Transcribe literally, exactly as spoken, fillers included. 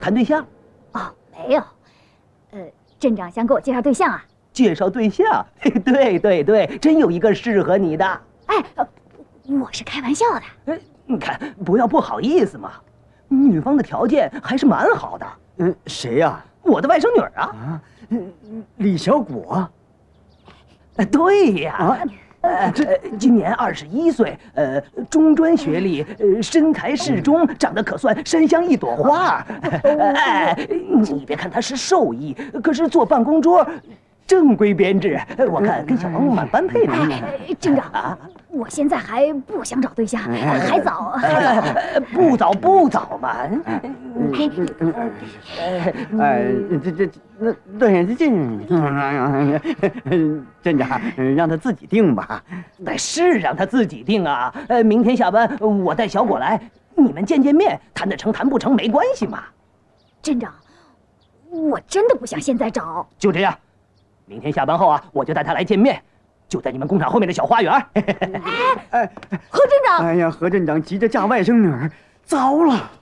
谈对象？ 哦，没有。呃，镇长想给我介绍对象啊？ 介绍对象？对对对，真有一个适合你的。 哎，我是开玩笑的。 呃，你看，不要不好意思嘛。女方的条件还是蛮好的。 嗯，谁呀？ 我的外甥女啊。 啊，李小果。 哎，对呀。 啊。 呃，这今年二十一岁，呃，中专学历，呃，身材适中，长得可算山香一朵花。哎，你别看他是兽医，可是坐办公桌，正规编制，我看跟小王蛮般配的。 哎，镇长啊，我现在还不想找对象，还早，还早， 不早不早嘛。 哎，这这那对这镇长让他自己定吧。 那是让他自己定啊。呃，明天下班我带小果来，你们见见面，谈得成谈不成没关系嘛。 镇长，我真的不想现在找。 就这样，明天下班后啊，我就带他来见面，就在你们工厂后面的小花园。 哎哎，何镇长！ 哎呀，何镇长急着嫁外甥女儿，糟了。